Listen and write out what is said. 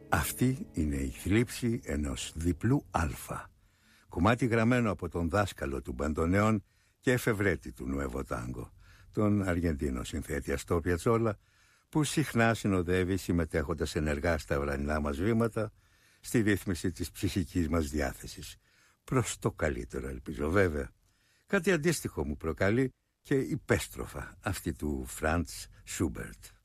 Αυτή είναι η θλίψη ενός διπλού αλφα. Κομμάτι γραμμένο από τον δάσκαλο του μπαντονέων και εφευρέτη του Νουέβο Τάγκο, τον Αργεντίνο συνθέτη Αστόρ Πιατσόλα, που συχνά συνοδεύει συμμετέχοντας ενεργά στα ουρανινά μας βήματα στη ρύθμιση της ψυχικής μας διάθεσης. Προς το καλύτερο, ελπίζω βέβαια. Κάτι αντίστοιχο μου προκαλεί και υπέστροφα αυτή του Φραντς Σούμπερτ.